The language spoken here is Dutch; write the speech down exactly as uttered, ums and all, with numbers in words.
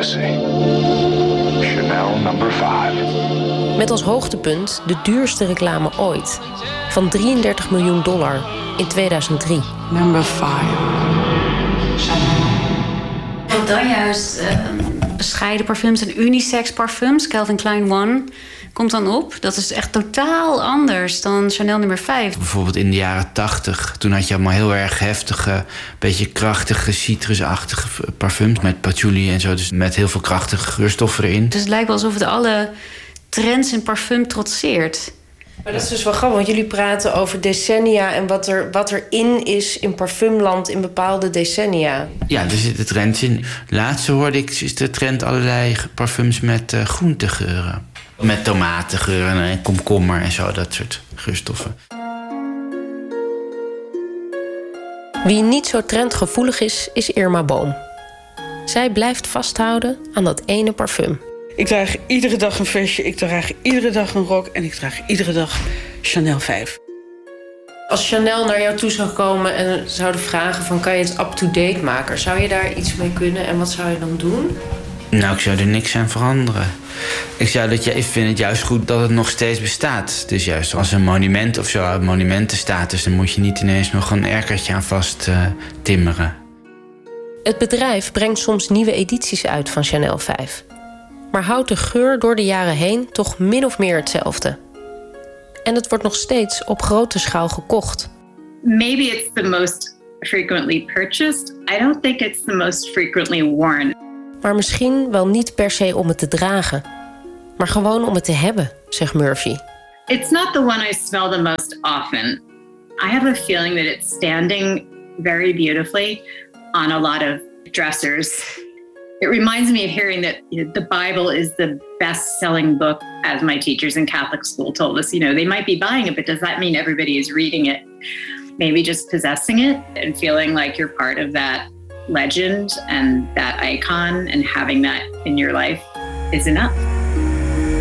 legacy. Chanel number five. Met als hoogtepunt de duurste reclame ooit. Van drieëndertig miljoen dollar in tweeduizend drie. Number five. En dan juist uh, bescheiden parfums en unisex parfums. Calvin Klein One komt dan op. Dat is echt totaal anders dan Chanel nummer vijf. Bijvoorbeeld in de jaren tachtig. Toen had je allemaal heel erg heftige, beetje krachtige, citrusachtige parfums. Met patchouli en zo. Dus met heel veel krachtige geurstoffen erin. Dus het lijkt wel alsof het alle trends in parfum trotseert. Maar dat is dus wel grappig, want jullie praten over decennia en wat er, wat er in is in parfumland in bepaalde decennia. Ja, er zitten trends in. Laatst hoorde ik, is de trend allerlei parfums met uh, groentegeuren. Met tomatengeuren en komkommer en zo, dat soort geurstoffen. Wie niet zo trendgevoelig is, is Irma Boom. Zij blijft vasthouden aan dat ene parfum. Ik draag iedere dag een vestje, ik draag iedere dag een rok en ik draag iedere dag Chanel vijf. Als Chanel naar jou toe zou komen en zouden vragen van kan je het up-to-date maken, zou je daar iets mee kunnen en wat zou je dan doen? Nou, ik zou er niks aan veranderen. Ik, zou dat, ik vind het juist goed dat het nog steeds bestaat. Dus juist als een monument of zo, een monumentenstatus, dan moet je niet ineens nog een erkertje aan vast uh, timmeren. Het bedrijf brengt soms nieuwe edities uit van Chanel vijf. Maar houdt de geur door de jaren heen toch min of meer hetzelfde. En het wordt nog steeds op grote schaal gekocht. Maybe it's the most frequently purchased. I don't think it's the most frequently worn. Maar misschien wel niet per se om het te dragen. Maar gewoon om het te hebben, zegt Murphy. It's not the one I smell the most often. I have a feeling that it's standing very beautifully on a lot of dressers. It reminds me of hearing that you know, the Bible is the best-selling book, as my teachers in Catholic school told us. You know, they might be buying it, but does that mean everybody is reading it? Maybe just possessing it and feeling like you're part of that legend and that icon and having that in your life is enough.